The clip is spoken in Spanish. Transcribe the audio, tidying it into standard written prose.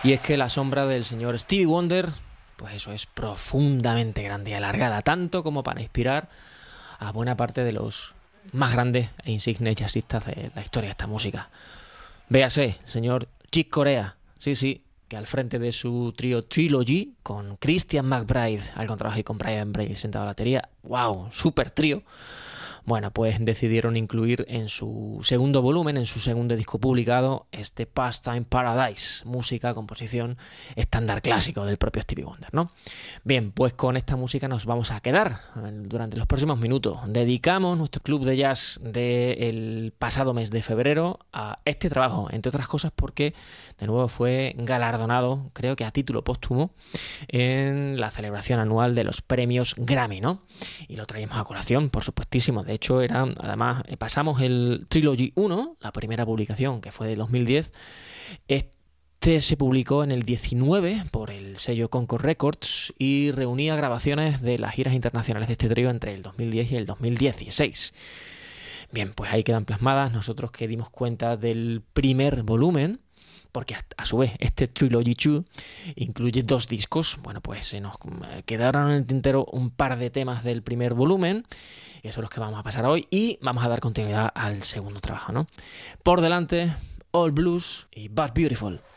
Y es que la sombra del señor Stevie Wonder, pues eso es profundamente grande y alargada, tanto como para inspirar a buena parte de los más grandes e insignes jazzistas de la historia de esta música. Véase, el señor Chick Corea, sí, que al frente de su trío Trilogy, con Christian McBride al contrabajo y con Brian Bray sentado a la batería, wow, super trío. Bueno, pues decidieron incluir en su segundo volumen, en su segundo disco publicado, este Pastime Paradise, música, composición estándar clásico del propio Stevie Wonder, ¿no? Bien, pues con esta música nos vamos a quedar durante los próximos minutos. Dedicamos nuestro club de jazz del pasado mes de febrero a este trabajo, entre otras cosas porque de nuevo fue galardonado, creo que a título póstumo, en la celebración anual de los premios Grammy, ¿no? Y lo traíamos a colación, por supuestísimo. De hecho, además, pasamos el Trilogy 1, la primera publicación, que fue de 2010. Este se publicó en el 19 por el sello Concord Records y reunía grabaciones de las giras internacionales de este trío entre el 2010 y el 2016. Bien, pues ahí quedan plasmadas. Nosotros que dimos cuenta del primer volumen, porque a su vez este Trilogy 2 incluye 2 discos. Bueno, pues se nos quedaron en el tintero un par de temas del primer volumen, y eso es los que vamos a pasar hoy, y vamos a dar continuidad al segundo trabajo, ¿no? Por delante, All Blues y But Beautiful.